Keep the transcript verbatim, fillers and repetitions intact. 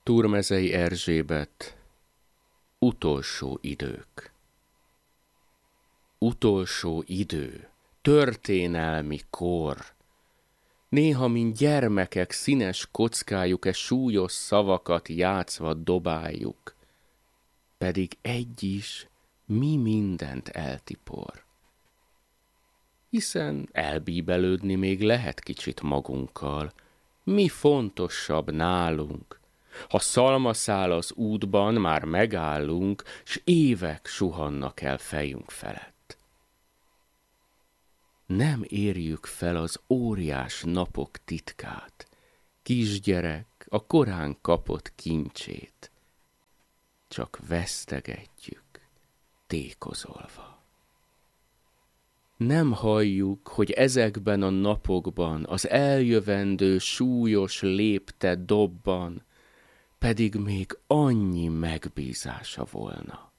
Turmezei Erzsébet. Utolsó idők. Utolsó idő, történelmi kor. Néha, mint gyermekek színes kockájuk e súlyos szavakat játszva dobáljuk, pedig egy is mi mindent eltipor. Hiszen elbíbelődni még lehet kicsit magunkkal, mi fontosabb nálunk. Ha szalmaszál az útban, már megállunk, s évek suhannak el fejünk felett. Nem érjük fel az óriás napok titkát, kisgyerek a korán kapott kincsét, csak vesztegetjük, tékozolva. Nem halljuk, hogy ezekben a napokban az eljövendő súlyos lépte dobban, pedig még annyi megbízása volna.